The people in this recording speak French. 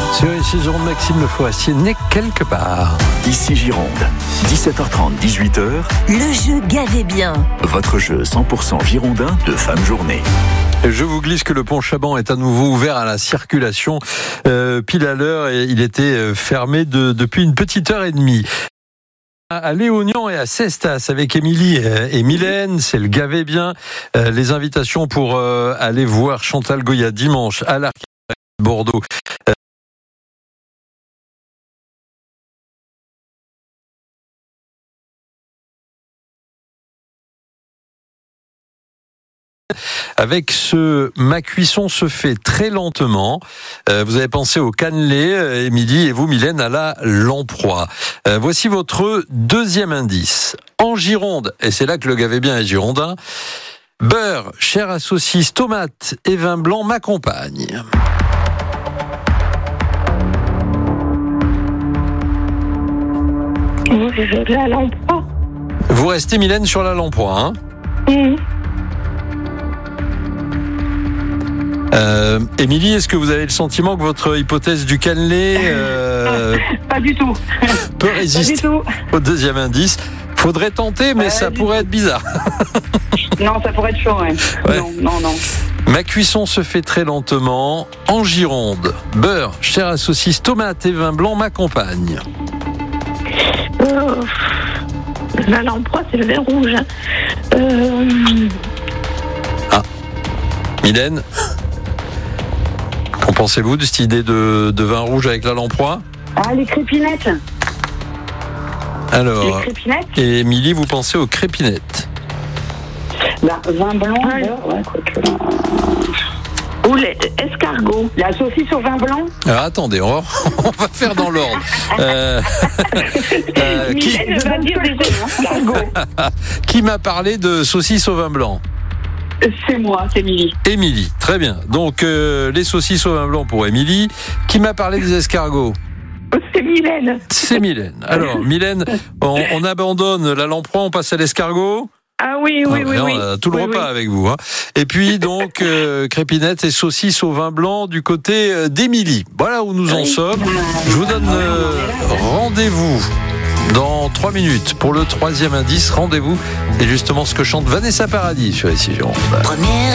Sur ici Gironde, Maxime Le Forestier n'est quelque part. Ici Gironde, 17h30, 18h, Le jeu Gavez bien. votre jeu 100% girondin de fin de journée. Je vous glisse que le pont Chaban est à nouveau ouvert à la circulation pile à l'heure et il était fermé depuis une petite heure et demie. À Léognan et à Cestas avec Émilie et Mylène, c'est le Gavez bien. Les invitations pour aller voir Chantal Goya dimanche à l'Arc de Bordeaux. Avec ce Ma cuisson se fait très lentement. Vous avez pensé au cannelé, Émilie, et vous, Mylène, à la lamproie. Voici votre deuxième indice. En Gironde, et c'est là que le Gavez bien est girondin, beurre, chair à saucisse, tomates et vin blanc m'accompagnent. La lamproie. Vous restez, Mylène, sur la lamproie, hein? Émilie, est-ce que vous avez le sentiment que votre hypothèse du cannelé Pas du tout. peut Pas du résister tout. au deuxième indice? Faudrait tenter, mais ça pourrait être bizarre. Non, ça pourrait être chaud, ouais. Ouais. Non. Ma cuisson se fait très lentement. En Gironde, beurre, chair à saucisse, tomates et vin blanc m'accompagnent. La lamproie, c'est le vin rouge. Mylène, qu'en pensez-vous de cette idée de vin rouge avec la lamproie? Ah, les crépinettes. Alors, Les crépinettes. et Émilie, vous pensez aux crépinettes? Vin blanc, beurre, ouais, quoi que là. Ou les escargots. La saucisse au vin blanc. Alors attendez, on va faire dans l'ordre. Je vais dire des escargots. Qui m'a parlé de saucisses au vin blanc? C'est moi, c'est Émilie. Émilie, très bien. Donc les saucisses au vin blanc pour Émilie. Qui m'a parlé des escargots? C'est Mylène. C'est Mylène. Alors Mylène, on abandonne la lamproie, on passe à l'escargot. Ah oui. On a tout le repas avec vous. Hein. Et puis donc crépinettes et saucisses au vin blanc du côté d'Émilie. Voilà où nous en sommes. Je vous donne rendez-vous dans 3 minutes pour le troisième indice. Rendez-vous. C'est justement ce que chante Vanessa Paradis sur ici Gironde.